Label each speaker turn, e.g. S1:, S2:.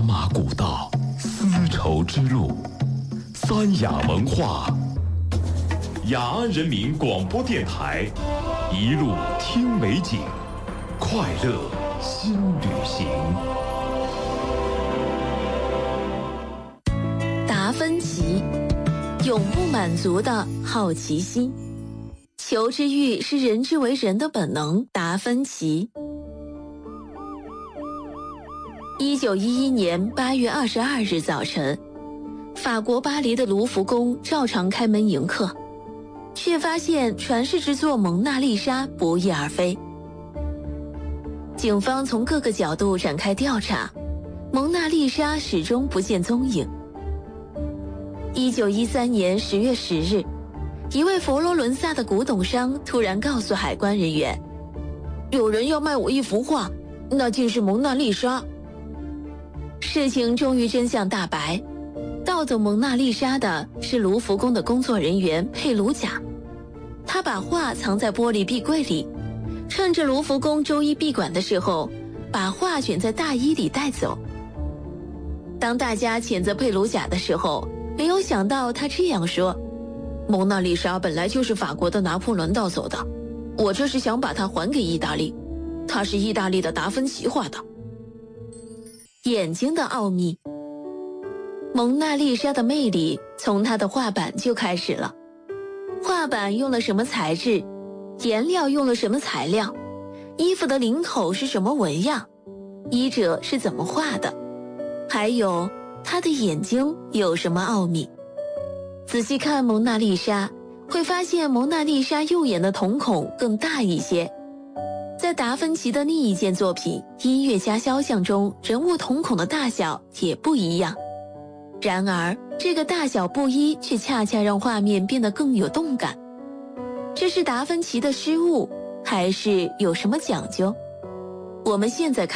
S1: 马古道，丝绸之路，三雅文化，雅安人民广播电台，一路听美景，快乐新旅行。
S2: 达芬奇，永不满足的好奇心。求知欲是人之为人的本能。达芬奇。1911年8月22日早晨，法国巴黎的卢浮宫照常开门迎客，却发现传世之作《蒙娜丽莎》不翼而飞。警方从各个角度展开调查，蒙娜丽莎始终不见踪影。1913年10月10日，一位佛罗伦萨的古董商突然告诉海关人员，有人要卖我一幅画，那竟是蒙娜丽莎。事情终于真相大白，盗走蒙娜丽莎的是卢浮宫的工作人员佩鲁贾，他把画藏在玻璃壁柜里，趁着卢浮宫周一闭馆的时候，把画卷在大衣里带走。当大家谴责佩鲁贾的时候，没有想到他这样说，蒙娜丽莎本来就是法国的拿破仑盗走的，我这是想把它还给意大利，它是意大利的达芬奇画的。眼睛的奥秘。蒙娜丽莎的魅力从她的画板就开始了。画板用了什么材质，颜料用了什么材料，衣服的领口是什么纹样，医者是怎么画的，还有她的眼睛有什么奥秘。仔细看蒙娜丽莎，会发现蒙娜丽莎右眼的瞳孔更大一些。在达芬奇的另一件作品《音乐家肖像》中，人物瞳孔的大小也不一样。然而，这个大小不一却恰恰让画面变得更有动感。这是达芬奇的失误，还是有什么讲究？我们现在看